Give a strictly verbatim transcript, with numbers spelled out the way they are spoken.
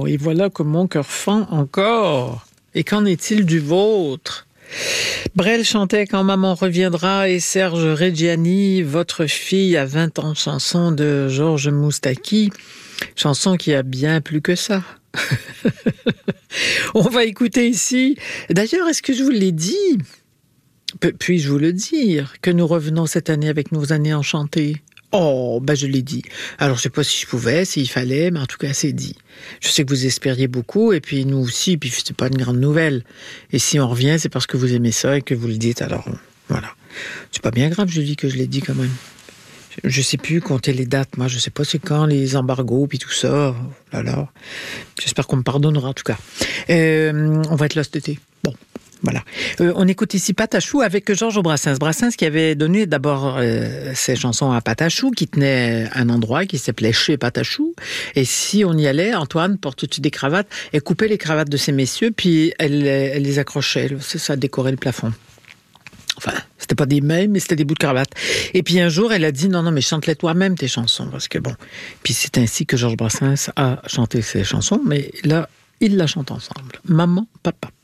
et voilà que mon cœur fend encore. Et qu'en est-il du vôtre? Brel chantait « Quand maman reviendra » et Serge Reggiani, « Votre fille à vingt ans », chanson de Georges Moustaki, chanson qui a bien plus que ça. On va écouter ici. D'ailleurs, est-ce que je vous l'ai dit? Puis-je vous le dire que nous revenons cette année avec nos années enchantées? Oh, ben je l'ai dit. Alors, je sais pas si je pouvais, s'il fallait, mais en tout cas, c'est dit. Je sais que vous espériez beaucoup, et puis nous aussi, puis c'est pas une grande nouvelle. Et si on revient, c'est parce que vous aimez ça et que vous le dites, alors voilà. C'est pas bien grave, je dis que je l'ai dit quand même. Je sais plus compter les dates, moi, je sais pas c'est quand, les embargos, puis tout ça. Oh là là. J'espère qu'on me pardonnera, en tout cas. Euh, on va être là cet été. Bon. Voilà. Euh, on écoute ici Patachou avec Georges Brassens. Brassens qui avait donné d'abord euh, ses chansons à Patachou, qui tenait un endroit qui s'appelait Chez Patachou. Et si on y allait, Antoine porte tout-dessus des cravates, elle coupait les cravates de ces messieurs, puis elle, elle les accrochait. C'est ça, décorait le plafond. Enfin, c'était pas des mains, mais c'était des bouts de cravate. Et puis un jour, elle a dit, non, non, mais chante-les toi-même, tes chansons. Parce que bon. Puis c'est ainsi que Georges Brassens a chanté ses chansons, mais là, ils la chantent ensemble. Maman, papa.